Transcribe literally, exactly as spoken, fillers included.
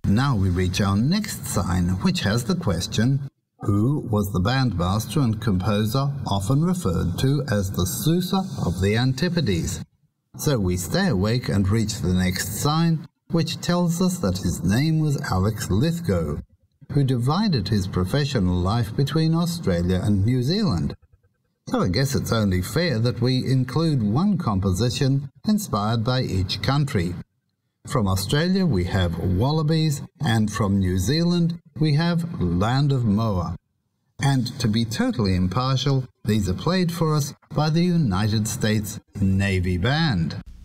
Now we reach our next sign, which has the question, who was the bandmaster and composer often referred to as the Sousa of the Antipodes? So we stay awake and reach the next sign, which tells us that his name was Alex Lithgow, who divided his professional life between Australia and New Zealand. So I guess it's only fair that we include one composition inspired by each country. From Australia we have Wallabies, and from New Zealand we have Land of Moa. And to be totally impartial, these are played for us by the United States Navy Band.